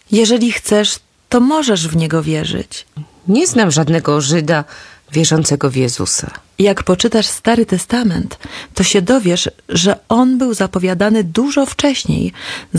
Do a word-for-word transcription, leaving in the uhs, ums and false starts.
Jeżeli chcesz, to możesz w niego wierzyć. Nie znam żadnego Żyda wierzącego w Jezusa. Jak poczytasz Stary Testament, to się dowiesz, że on był zapowiadany dużo wcześniej,